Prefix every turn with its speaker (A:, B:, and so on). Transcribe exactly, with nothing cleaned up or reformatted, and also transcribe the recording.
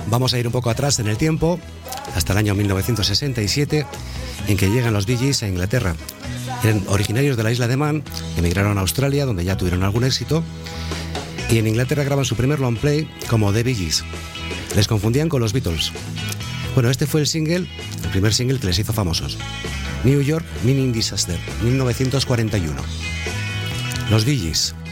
A: Vamos a ir un poco atrás en el tiempo, hasta el año mil novecientos sesenta y siete, en que llegan los Bee Gees a Inglaterra. Eran originarios de la isla de Man, emigraron a Australia, donde ya tuvieron algún éxito, y en Inglaterra graban su primer long play como The Bee Gees. Les confundían con los Beatles. Bueno, este fue el single, el primer single que les hizo famosos. New York Mining Disaster, mil novecientos cuarenta y uno. Los Bee Gees.